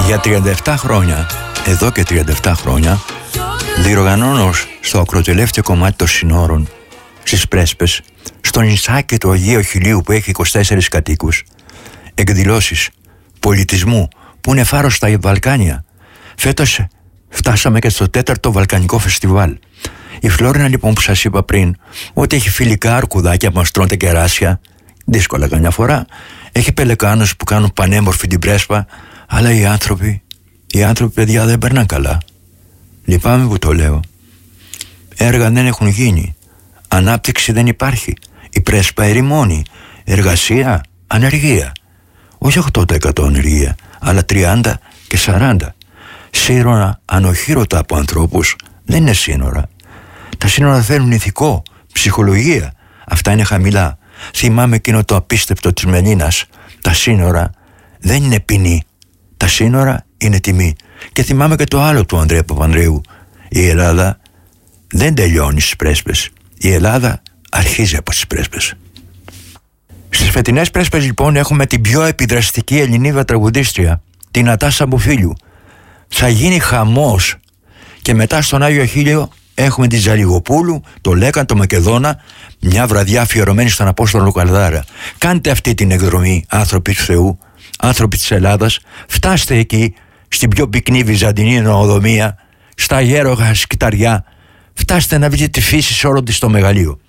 Για 37 χρόνια, εδώ και 37 χρόνια, διοργανώνω στο ακροτελεύτιο κομμάτι των συνόρων, στις Πρέσπες, στο νησάκι του Αγίου Χιλίου που έχει 24 κατοίκους, εκδηλώσεις πολιτισμού που είναι φάρος στα Βαλκάνια. Φέτος φτάσαμε και στο 4ο Βαλκανικό Φεστιβάλ. Η Φλόρινα λοιπόν που σας είπα πριν, ότι έχει φιλικά αρκουδάκια που μας τρώνε τα κεράσια, δύσκολα καμιά φορά, έχει πελεκάνους που κάνουν πανέμορφη την Πρέσπα, αλλά οι άνθρωποι παιδιά δεν περνάνε καλά. Λυπάμαι που το λέω. Έργα δεν έχουν γίνει, ανάπτυξη δεν υπάρχει, η Πρέσπα ερημώνει, εργασία, ανεργία. Όχι 8% ανεργία, αλλά 30 και 40. Σύνορα ανοχήρωτα από ανθρώπους δεν είναι σύνορα. Τα σύνορα θέλουν ηθικό, ψυχολογία. Αυτά είναι χαμηλά. Θυμάμαι εκείνο το απίστευτο της Μελίνας. Τα σύνορα δεν είναι ποινή. Τα σύνορα είναι τιμή. Και θυμάμαι και το άλλο του Ανδρέα Παπανδρέου. Η Ελλάδα δεν τελειώνει στις Πρέσπες. Η Ελλάδα αρχίζει από τις Πρέσπες. Στις φετινές Πρέσπες λοιπόν έχουμε την πιο επιδραστική Ελληνίδα τραγουδίστρια, την Νατάσα Μπουφίλιου. Θα γίνει χαμός. Και μετά στον Άγιο Αχίλιο έχουμε τη Ζαλιγοπούλου, το Λέκαν, το Μακεδόνα, μια βραδιά αφιερωμένη στον Απόστολο Καλδάρα. Κάντε αυτή την εκδρομή, άνθρωποι του Θεού, άνθρωποι της Ελλάδας. Φτάστε εκεί, στην πιο πυκνή βυζαντινή νοοδομία, στα γέρογα σκυταριά. Φτάστε να βρείτε τη φύση σε όλο της το μεγαλείο.